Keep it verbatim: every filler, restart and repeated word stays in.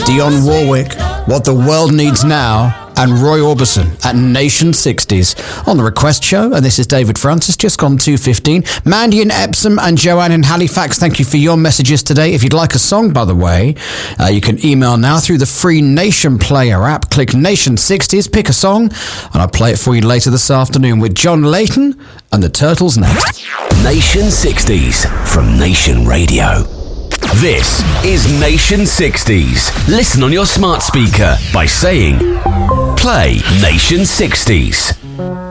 Dionne Warwick, What the World Needs Now, and Roy Orbison at Nation sixties on The Request Show. And this is David Francis, just gone two fifteen. Mandy in Epsom and Joanne in Halifax, thank you for your messages today. If you'd like a song, by the way, uh, you can email now through the free Nation Player app. Click Nation sixties, pick a song, and I'll play it for you later this afternoon with John Layton and the Turtles next. Nation sixties from Nation Radio. This is Nation sixties. Listen on your smart speaker by saying, play Nation sixties.